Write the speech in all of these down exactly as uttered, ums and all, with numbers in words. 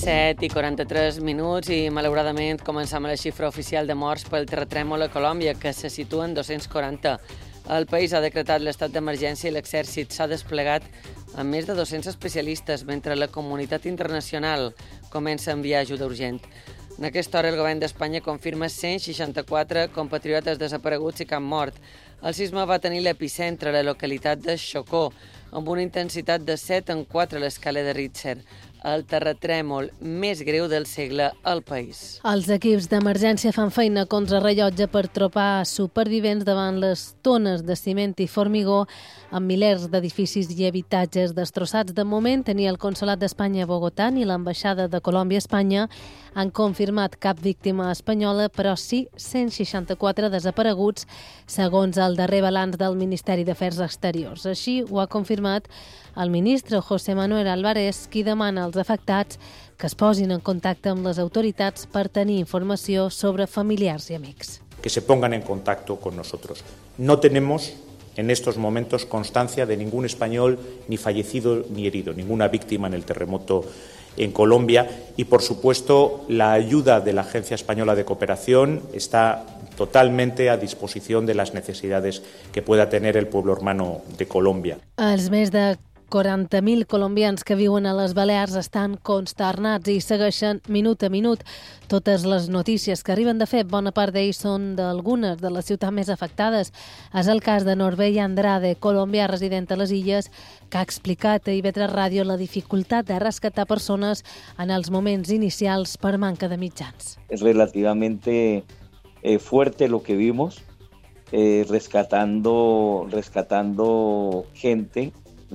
set i quaranta-tres minuts i, malauradament, començam amb la xifra oficial de morts pel terratrèmol a Colòmbia, que se situa en dos-cents quaranta. El país ha decretat l'estat d'emergència i l'exèrcit s'ha desplegat amb més de dos-cents especialistes, mentre la comunitat internacional comença a enviar ajuda urgent. En aquesta hora, el govern d'Espanya confirma cent seixanta-quatre compatriotes desapareguts i que han mort. El sisme va tenir l'epicentre a la localitat de Chocó, amb una intensitat de set en quatre a l'escala de Richter, el terratrèmol més greu del segle al país. Els equips d'emergència fan feina contra rellotge per trobar supervivents davant les tones de ciment i formigó amb milers d'edificis i habitatges destrossats. De moment, ni el Consolat d'Espanya a Bogotà ni l'Ambaixada de Colòmbia a Espanya han confirmat cap víctima espanyola, però sí cent seixanta-quatre desapareguts, segons el darrer balanç del Ministeri d'Afers Exteriors. Així ho ha confirmat el ministre José Manuel Álvarez, qui demana als afectats que es posin en contacte amb les autoritats per tenir informació sobre familiars i amics. Que se pongan en contacto con nosotros. No tenemos en estos momentos constancia de ningún español ni fallecido ni herido, ninguna víctima en el terremoto en Colombia y, por supuesto, la ayuda de la Agencia Española de Cooperación está totalmente a disposición de las necesidades que pueda tener el pueblo hermano de Colombia. Els més de quaranta mil colombians que viuen a les Balears estan consternats i segueixen minut a minut totes les notícies que arriben. De fet, bona part d'ells són d'algunes de les ciutats més afectades. És el cas de Norbey Andrade, colombià resident a les Illes, que ha explicat a I V tres Ràdio la dificultat de rescatar persones en els moments inicials per manca de mitjans. Es relativamente eh, fuerte lo que vimos, eh, rescatando, rescatando gente,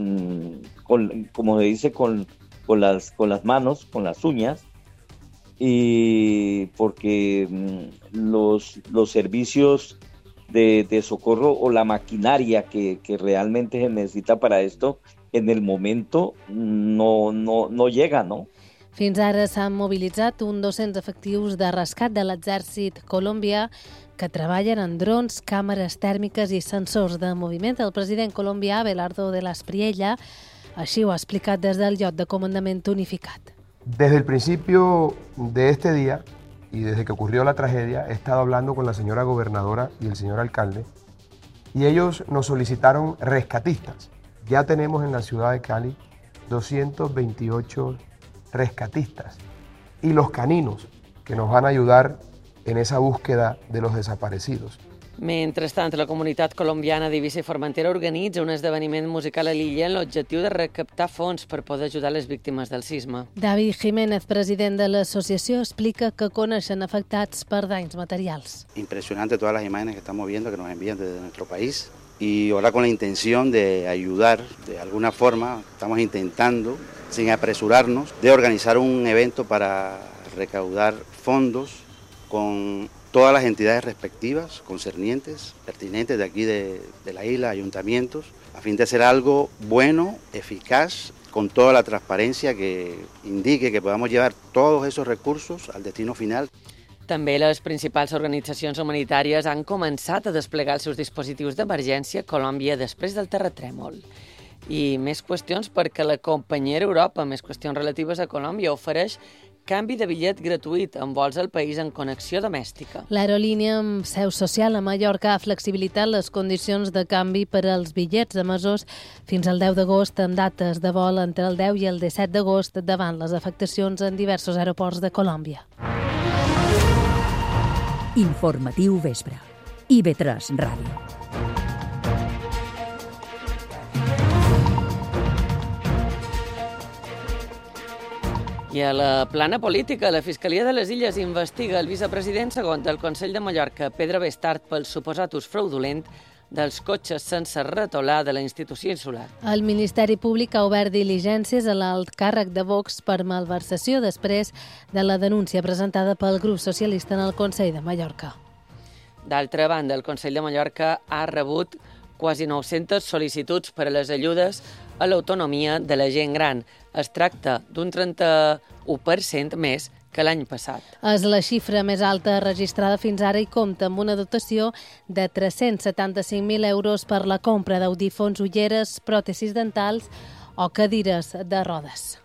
Con, como se dice, con, con, las, con las manos, con las uñas, y porque los, los servicios de, de socorro o la maquinaria que, que realmente se necesita para esto, en el momento no, no, no llega, ¿no? Fins ara s'han mobilitzat un dos-cents efectius de rescat de l'exèrcit colombià que treballen en drons, càmeres tèrmiques i sensors de moviment. El president colombià, Abelardo de la Espriella, així ho ha explicat des del lloc de comandament unificat. Desde el principio de este día y desde que ocurrió la tragedia, he estado hablando con la señora gobernadora y el señor alcalde y ellos nos solicitaron rescatistas. Ya tenemos en la ciudad de Cali doscientos veintiocho rescatistas y los caninos que nos van a ayudar en esa búsqueda de los desaparecidos. Mentrestant, la comunitat colombiana d'Eivissa i Formentera organitza un esdeveniment musical a l'illa amb l'objectiu de recaptar fons per poder ajudar les víctimes del sisme. David Jiménez, president de l'associació, explica que coneixen afectats per danys materials. Impresionante todas las imágenes que estamos viendo que nos envían desde nuestro país y ahora con la intención de ayudar de alguna forma, estamos intentando, sin apresurarnos, de organizar un evento para recaudar fondos con todas las entidades respectivas, concernientes, pertinentes de aquí de, de la isla, ayuntamientos, a fin de hacer algo bueno, eficaz, con toda la transparencia que indique que podamos llevar todos esos recursos al destino final. També les principals organitzacions humanitàries han començat a desplegar els seus dispositius d'emergència a Colòmbia després del terratrèmol. I més qüestions perquè la companyia Europa, més qüestions relatives a Colòmbia, ofereix canvi de bitllet gratuït amb vols al país en connexió domèstica. L'aerolínia amb seu social a Mallorca ha flexibilitat les condicions de canvi per als bitllets emesos fins al deu d'agost amb dates de vol entre el deu i el disset d'agost davant les afectacions en diversos aeroports de Colòmbia. Informatiu vespre. I V tres Ràdio. I a la plana política, la Fiscalia de les Illes investiga el vicepresident segon del Consell de Mallorca, Pedro Bestart, pel suposat ús fraudulent dels cotxes sense retolar de la institució insular. El Ministeri Públic ha obert diligències a l'alt càrrec de Vox per malversació després de la denúncia presentada pel grup socialista en el Consell de Mallorca. D'altra banda, el Consell de Mallorca ha rebut quasi nou-centes sol·licituds per a les ajudes a l'autonomia de la gent gran. Es tracta d'un trenta-u per cent més que l'any passat. És la xifra més alta registrada fins ara i compta amb una dotació de tres-cents setanta-cinc mil euros per la compra d'audífons, ulleres, pròtesis dentals o cadires de rodes.